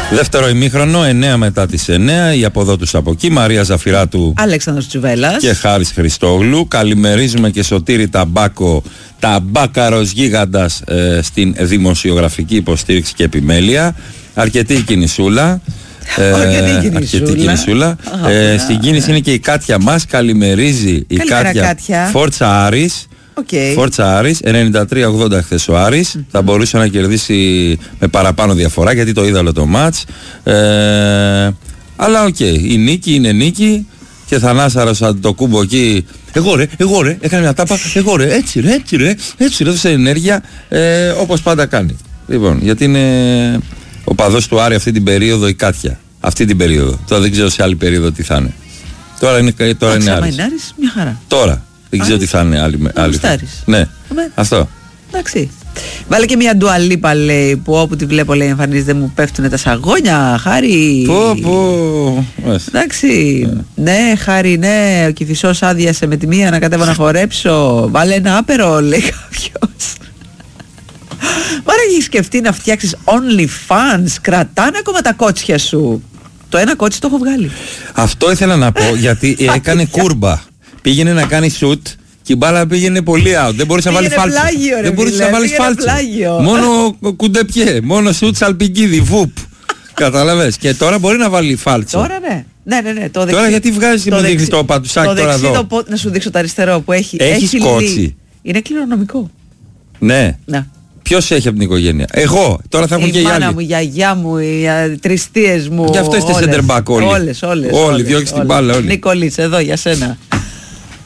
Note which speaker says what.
Speaker 1: Δεύτερο ημίχρονο, 9 μετά τις 9. Η από εδώ τους από εκεί, Μαρία Ζαφυράτου,
Speaker 2: Αλέξανδρος Τσουβέλλας
Speaker 1: και Χάρης Χριστόγλου. Καλημερίζουμε και Σωτήρη Ταμπάκο, ταμπάκαρος γίγαντας, στην δημοσιογραφική υποστήριξη και επιμέλεια. Αρκετή κινησούλα. Αρκετή κινησούλα. Στην κίνηση είναι και η Κάτια μας. Καλημερίζει η Κάτια. Φόρτσα Άρης. Φόρτσα Άρης, 93-80 χθες ο Άρης. Θα μπορούσε να κερδίσει με παραπάνω διαφορά, γιατί το είδα όλο το μάτς. Αλλά οκ, η νίκη είναι νίκη. Και Θανάσαρος Αντιτοκούμπο εκεί, εγώ ρε, έκανε μια τάπα, έτσι ρε, έδωσε ενέργεια, όπως πάντα κάνει. Λοιπόν, γιατί είναι ο παδός του Άρη αυτή την περίοδο η Κάτια. Αυτή την περίοδο. Τώρα δεν ξέρω σε άλλη περίοδο τι θα είναι. Τώρα είναι Άρης.
Speaker 2: Μια χαρά.
Speaker 1: Τώρα. Δεν ξέρω τι θα είναι άλλη. Ναι, αυτό.
Speaker 2: Εντάξει. Βάλε και μια ντουαλίπα, λέει, που όπου τη βλέπω, λέει, εμφανίζεται, μου πέφτουνε τα σαγόνια. Χάρη. Εντάξει. Ναι, Χάρη, ναι. Ο Κηφισός άδειασε με τη μία να κατέβω να χορέψω. Βάλε ένα άπερο, λέει κάποιος. Μάρα, έχεις σκεφτεί να φτιάξεις OnlyFans? Κρατάνε ακόμα τα κότσια σου. Το ένα κότσι το έχω βγάλει. Αυτό
Speaker 1: ήθελα να πω, γιατί έκανε κούρμπα. Πήγαινε να κάνει shoot και η μπάλα πήγαινε πολύ out. Δεν μπορούσε να βάλει φάλτσο. Δεν μπορούσε να βάλει φάλτσο. Μόνο κουντεπιέ, μόνο shoot σαλπικίδι, βουπ. Καταλαβες. Και τώρα μπορεί να βάλει φάλτσο.
Speaker 2: Τώρα ναι. Ναι.
Speaker 1: Τώρα γιατί βγάζεις και με δείχνεις το πατουσάκι τώρα εδώ?
Speaker 2: Να σου δείξω το αριστερό που έχει.
Speaker 1: Έχει κότσι.
Speaker 2: Είναι κληρονομικό.
Speaker 1: Ναι. Ποιος έχει από την οικογένεια? Εγώ. Τώρα θα έχουν και οι άλλοι.
Speaker 2: Η μάνα μου, η γιαγιά μου, οι τρεις θείες μου.
Speaker 1: Γι' αυτό είστε center back όλοι.
Speaker 2: Όλες.
Speaker 1: Όλοι, διώξεις την μπάλα όλοι.
Speaker 2: Νικολής, εδώ για σένα.